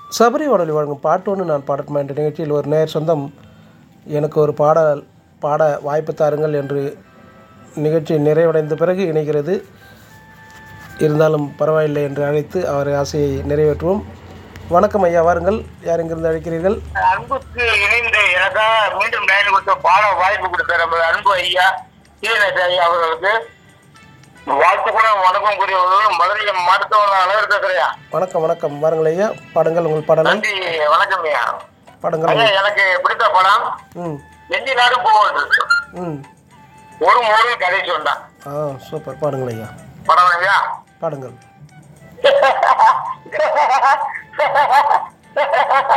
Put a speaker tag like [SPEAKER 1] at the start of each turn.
[SPEAKER 1] சபரி வானொலி வழங்கும் பாட்டு ஒன்று நான் பாடட்டுமா என்ற நிகழ்ச்சியில் ஒரு நேர் சொந்தம் எனக்கு ஒரு பாட வாய்ப்பு தாருங்கள் என்று நிகழ்ச்சி நிறைவடைந்த பிறகு இணைகிறது. இருந்தாலும் பரவாயில்லை என்று அழைத்து அவர் ஆசையை நிறைவேற்றுவோம். வணக்கம் ஐயா, வாருங்கள். யார் எங்கிருந்து அழைக்கிறீர்கள்?
[SPEAKER 2] அன்புக்கு இணைந்த எனக்காக மீண்டும் லைன் கொடுத்த பாட வாய்ப்பு கொடுத்த நம்ம அன்பு ஐயா சீனேஷ் ஐயா அவர்களுக்கு வாழ்த்து கூட வணக்கம் கூறியவர்கள் மதுரை மருத்துவர் அழகு பேசுறையா.
[SPEAKER 1] வணக்கம் வணக்கம், வாருங்கள் ஐயா, பாடுங்கள் உங்கள் பாடலை.
[SPEAKER 2] நன்றி, வணக்கம் ஐயா.
[SPEAKER 1] பாடுங்கள்.
[SPEAKER 2] ஐயா, எனக்கு பிடித்த படம் நெஞ்சி நாடு போவது ஒரு மூணு கதை சொன்னான்.
[SPEAKER 1] சூப்பர், பாடுங்கள் ஐயா.
[SPEAKER 2] படம் ஐயா,
[SPEAKER 1] பாடுங்கள்.